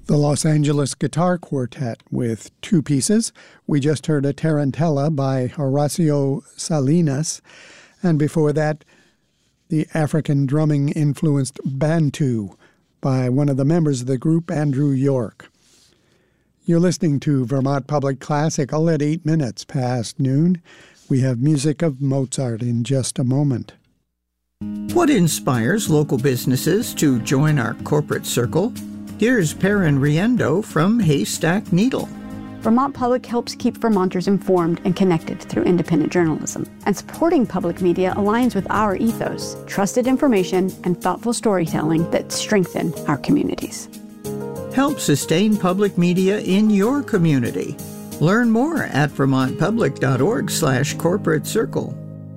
The Los Angeles Guitar Quartet with two pieces. We just heard a Tarantella by Horacio Salinas, and before that, the African drumming-influenced Bantu by one of the members of the group, Andrew York. You're listening to Vermont Public Classical at 8 minutes past noon. We have music of Mozart in just a moment. What inspires local businesses to join our corporate circle? Here's Perrin Riendo from Haystack Needle. Vermont Public helps keep Vermonters informed and connected through independent journalism. And supporting public media aligns with our ethos, trusted information and thoughtful storytelling that strengthen our communities. Help sustain public media in your community. Learn more at vermontpublic.org/corporate circle.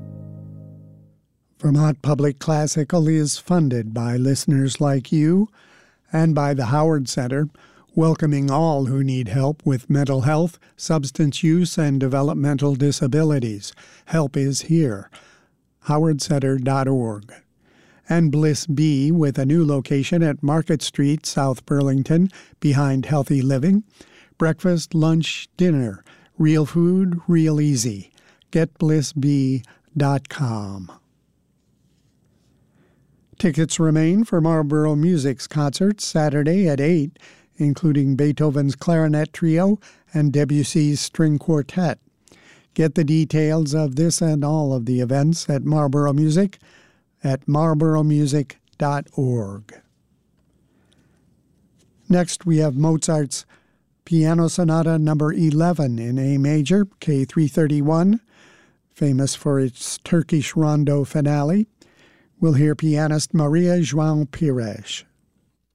Vermont Public Classical is funded by listeners like you and by the Howard Center, welcoming all who need help with mental health, substance use, and developmental disabilities. Help is here. howardcenter.org. And Bliss Bee, with a new location at Market Street, South Burlington, behind Healthy Living. Breakfast, lunch, dinner. Real food, real easy. GetBlissBee.com. Tickets remain for Marlboro Music's concerts Saturday at 8, including Beethoven's Clarinet Trio and Debussy's String Quartet. Get the details of this and all of the events at Marlboro Music at marlboromusic.org. Next, we have Mozart's Piano Sonata No. 11 in A major, K331, famous for its Turkish rondo finale. We'll hear pianist Maria João Pires.